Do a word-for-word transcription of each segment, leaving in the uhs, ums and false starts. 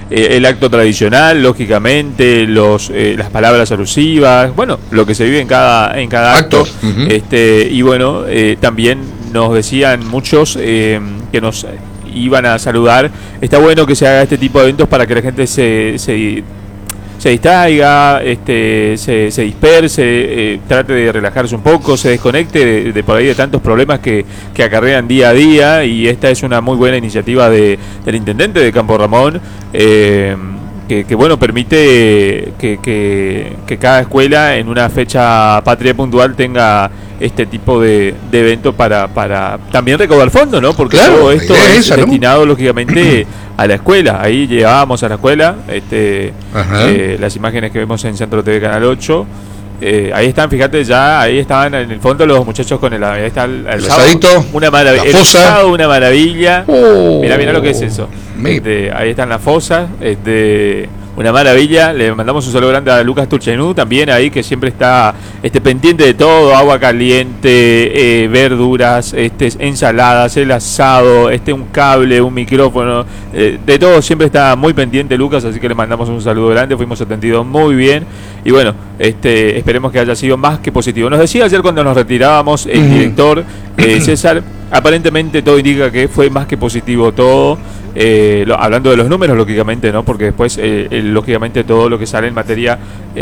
eh, el acto tradicional, lógicamente, los eh, las palabras alusivas, bueno, lo que se vive en cada en cada acto, acto. Uh-huh. este y bueno, eh, también nos decían muchos eh, que nos iban a saludar. Está bueno que se haga este tipo de eventos para que la gente se, se, se distraiga, este, se, se disperse, eh, trate de relajarse un poco, se desconecte de, de por ahí de tantos problemas que, que acarrean día a día, y esta es una muy buena iniciativa de, del intendente de Campo Ramón, eh, que, que bueno, permite que, que, que cada escuela en una fecha patria puntual tenga este tipo de, de eventos para, para también recaudar fondos, ¿no? Porque claro, todo esto es esa, destinado, ¿no? lógicamente a la escuela. Ahí llevábamos a la escuela este eh, las imágenes que vemos en Centro T V Canal ocho. Eh, ahí están, fíjate, ya ahí estaban en el fondo los muchachos con el, ahí está el, el, el asadito, una maravilla, la fosa, una maravilla. Oh, mirá, mirá lo que es eso. Este, ahí están las fosas, este, una maravilla. Le mandamos un saludo grande a Lucas Turchenú también ahí, que siempre está este pendiente de todo, agua caliente, eh, verduras, este, ensaladas, el asado, este un cable, un micrófono, eh, de todo siempre está muy pendiente Lucas, así que le mandamos un saludo grande. Fuimos atendidos muy bien y bueno, este esperemos que haya sido más que positivo. Nos decía ayer cuando nos retirábamos el uh-huh. director eh, César, aparentemente todo indica que fue más que positivo todo. Eh, lo, hablando de los números, lógicamente, ¿no? Porque después, eh, eh, lógicamente, todo lo que sale en materia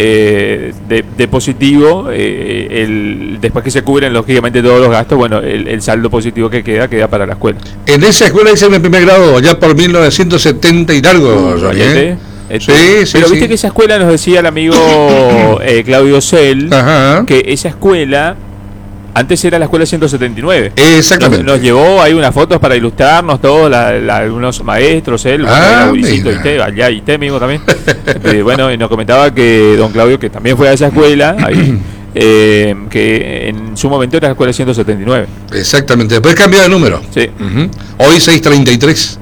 eh, de, de positivo, eh, el, después que se cubren, lógicamente, todos los gastos, bueno, el, el saldo positivo que queda, queda para la escuela. En esa escuela hice mi primer grado, ya por mil novecientos setenta y largo, uh, ¿eh? Este, sí, sí, pero viste sí. que esa escuela, nos decía el amigo eh, Claudio Cel, Ajá. que esa escuela antes era la escuela ciento setenta y nueve. Exactamente. Nos, nos llevó ahí unas fotos para ilustrarnos todos, la, la, algunos maestros, él, ah, Mauricio, y usted, allá y usted mismo también. este, bueno, y nos comentaba que don Claudio, que también fue a esa escuela, ahí, eh, que en su momento era la escuela ciento setenta y nueve. Exactamente, después cambió de número. Sí. Uh-huh. Hoy seiscientos treinta y tres.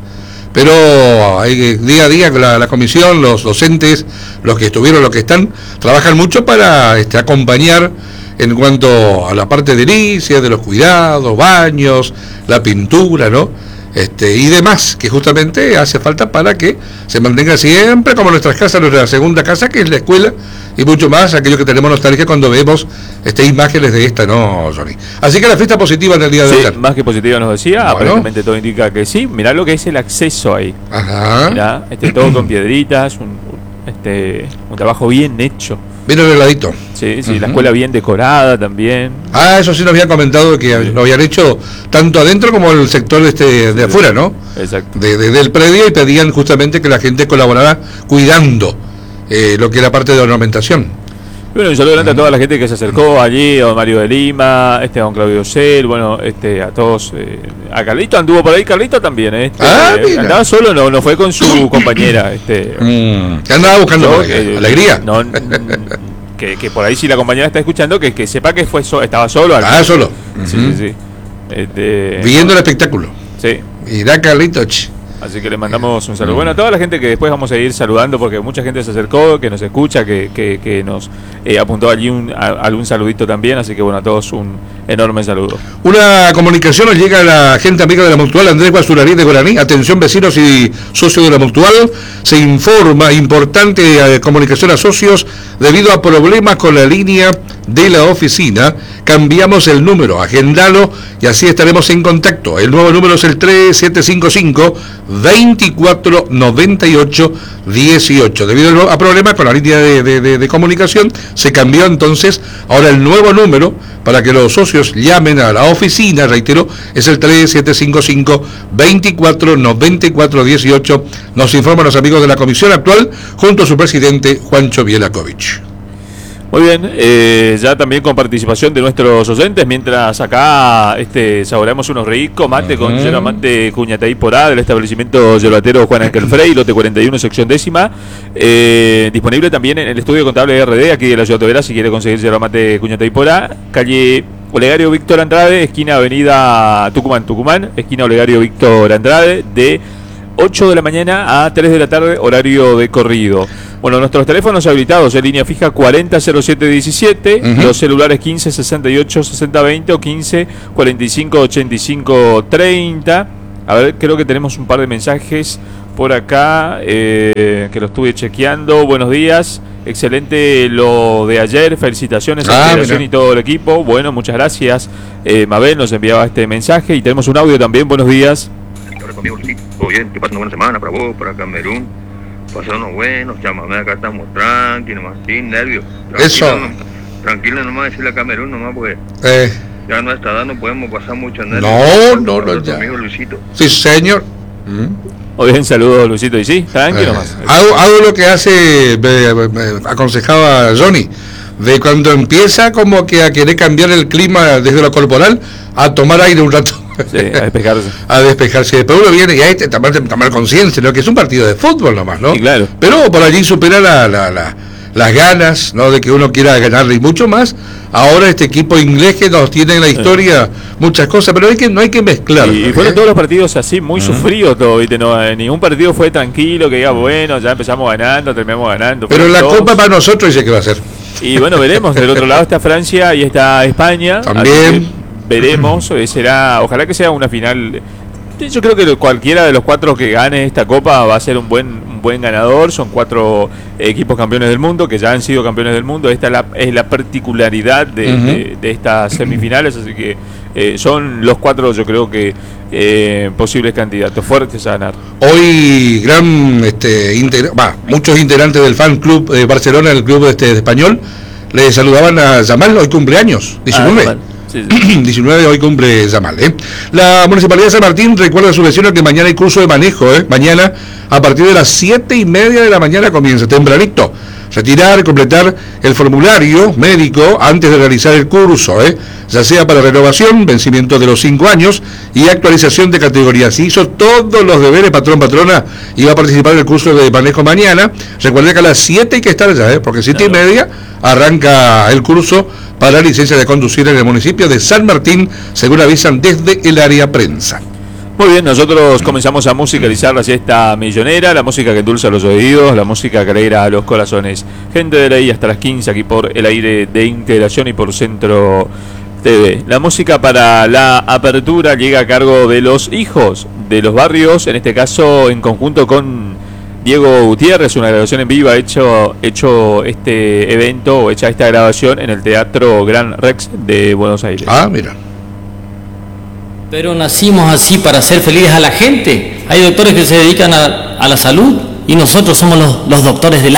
Pero hay, día a día la, la comisión, los docentes, los que estuvieron, los que están, trabajan mucho para este, acompañar en cuanto a la parte de edilicia, de los cuidados, baños, la pintura, ¿no? Este, y demás, que justamente hace falta para que se mantenga siempre como nuestras casas, nuestra segunda casa, que es la escuela, y mucho más aquello que tenemos nostalgia cuando vemos este, imágenes de esta, ¿no, Johnny? Así que la fiesta positiva en el día de hoy. Sí, más que positiva nos decía, bueno. Aparentemente todo indica que sí. Mirá lo que es el acceso ahí. Ajá. Mirá, este, todo con piedritas, un, este, un trabajo bien hecho. Bien arregladito. Sí, sí, uh-huh. La escuela bien decorada también. Ah, eso sí nos habían comentado que sí. Lo habían hecho tanto adentro como el sector este de sí, afuera, ¿no? Exacto. De, de, del predio, y pedían justamente que la gente colaborara cuidando eh, lo que era parte de ornamentación. Bueno, un saludo grande uh-huh. a toda la gente que se acercó allí, a don Mario de Lima, este, a don Claudio Cel, bueno, este, a todos, eh, a Carlito anduvo por ahí, Carlito también, eh, este, ah, eh, andaba solo, no, no fue con su compañera, este, mm, ¿qué andaba buscando? Yo, eh, alegría. No, que, que por ahí si la compañera está escuchando, que, que sepa que fue so, estaba solo. Ah, al... solo. Sí, uh-huh. sí, sí. Este, viendo el espectáculo. Sí. Mira, Carlito. Ch. Así que le mandamos un saludo. Bueno, a toda la gente que después vamos a ir saludando, porque mucha gente se acercó, que nos escucha, que, que, que nos eh, apuntó allí un, a, algún saludito también. Así que bueno, a todos un enorme saludo. Una comunicación nos llega a la gente amiga de la Mutual, Andrés Guasurarí de Guaraní. Atención, vecinos y socios de la Mutual. Se informa, importante eh, comunicación a socios, debido a problemas con la línea de la oficina. Cambiamos el número, agendalo y así estaremos en contacto. El nuevo número es el tres siete cinco cinco, veinticuatro noventa y ocho dieciocho. Debido a problemas con la línea de, de, de, de comunicación, se cambió entonces. Ahora el nuevo número para que los socios llamen a la oficina, reitero, es el tres siete cinco cinco, veinticuatro noventa y cuatro dieciocho. Nos informan los amigos de la comisión actual junto a su presidente Juancho Bielakovich. Muy bien, eh, ya también con participación de nuestros oyentes, mientras acá este, saboreamos unos ricos mate uh-huh. con yerba mate Cuñataí Porá del establecimiento yerbatero Juan Ángel Frey, lote cuarenta y uno, sección décima, eh, disponible también en el estudio contable R D, aquí de la ciudad de Vera, si quiere conseguir yerba mate Cuñataí Porá, calle Olegario Víctor Andrade, esquina avenida Tucumán, Tucumán, esquina Olegario Víctor Andrade, de ocho de la mañana a tres de la tarde, horario de corrido. Bueno, nuestros teléfonos habilitados en línea fija cuarenta cero siete diecisiete, uh-huh. los celulares quince sesenta y ocho sesenta veinte o quince cuarenta y cinco ochenta y cinco treinta. A ver, creo que tenemos un par de mensajes por acá, eh, que lo estuve chequeando. Buenos días, excelente lo de ayer, felicitaciones a Ah, la federación y todo el equipo. Bueno, muchas gracias. eh, Mabel nos enviaba este mensaje y tenemos un audio también. Buenos días. Conmigo, sí, todo bien, que pasen una buena semana para vos, para Camerún. Pasaron buenos, llámame, acá estamos tranquilos, nomás, sin nervios. Tranquilo, Eso. No, tranquilo nomás, decirle a Camerún nomás, porque Eh, ya no está dando, podemos pasar muchos nervios. No, no, no, ya. Amigo Luisito. sí, señor. Mm. Muy bien, saludos, Luisito. Y sí, tranquilo Eh, más. hago, hago lo que hace, me, me aconsejaba Johnny, de cuando empieza como que a querer cambiar el clima desde lo corporal, a tomar aire un rato. Sí, a despejarse. A despejarse. Después uno viene y hay que tomar, tomar conciencia, ¿no? Que es un partido de fútbol nomás, ¿no? Sí, claro. Pero por allí supera la, la, la, las ganas, ¿no? De que uno quiera ganarle y mucho más. Ahora este equipo inglés que nos tiene en la historia muchas cosas, pero hay que, no hay que mezclar. Y ¿eh? fueron todos los partidos así, muy uh-huh. sufridos todo, ¿viste? No, eh, ningún partido fue tranquilo, que diga, bueno, ya empezamos ganando, terminamos ganando. Pero la todos. Copa para nosotros dice que va a ser. Y bueno, veremos. Del otro lado está Francia y está España. También. Veremos, eh, será, ojalá que sea una final. Yo creo que cualquiera de los cuatro que gane esta Copa va a ser un buen un buen ganador. Son cuatro eh, equipos campeones del mundo que ya han sido campeones del mundo. Esta es la, es la particularidad de, uh-huh. de, de estas semifinales, así que eh, son los cuatro, yo creo que eh, posibles candidatos fuertes a ganar. Hoy gran este integra- bah, muchos integrantes del fan club de Barcelona, el club este de español, le saludaban a Yamal, hoy cumpleaños, diecinueve. Ah, Sí, sí. diecinueve hoy cumple Yamal, ¿eh? La Municipalidad de San Martín recuerda a su vecino que mañana hay curso de manejo, ¿eh? Mañana a partir de las siete y media de la mañana comienza, tempranito. Retirar, completar el formulario médico antes de realizar el curso, ¿eh? Ya sea para renovación, vencimiento de los cinco años y actualización de categoría. Si hizo todos los deberes, patrón, patrona, y va a participar en el curso de manejo mañana, recuerde que a las siete hay que estar allá, ¿eh? Porque siete claro. y media arranca el curso para licencia de conducir en el municipio de San Martín, según avisan desde el área prensa. Muy bien, nosotros comenzamos a musicalizar la siesta millonera, la música que endulza los oídos, la música que alegra a los corazones. Gente de ley hasta las quince aquí por el aire de Integración y por Centro T V. La música para la apertura llega a cargo de los hijos de los barrios, en este caso en conjunto con Diego Gutiérrez, una grabación en vivo, ha hecho, hecho este evento o hecha esta grabación en el Teatro Gran Rex de Buenos Aires. Ah, mira. Pero nacimos así para hacer felices a la gente. Hay doctores que se dedican a, a la salud y nosotros somos los, los doctores del